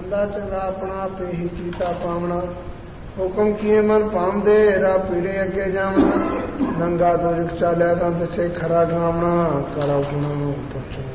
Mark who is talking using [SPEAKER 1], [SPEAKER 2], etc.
[SPEAKER 1] ਮੰਦਾ ਚੰਗਾ ਆਪਣਾ ਆਪੇ ਹੀ ਕੀਤਾ ਪਾਵਣਾ। ਹੁਕਮ ਕੀਏ ਮਨ ਭਾਂਦੇ ਰਾ ਪੀੜੇ ਅੱਗੇ ਜਾਵਣਾ। ਨੰਗਾ ਦੋਜਖ ਚਾਲਿਆ ਤਾਂ ਦਿਸੇ ਖਰਾ ਗਾਵਣਾ। ਕਰ ਆਪਣਾ ਪਹੁੰਚੋ।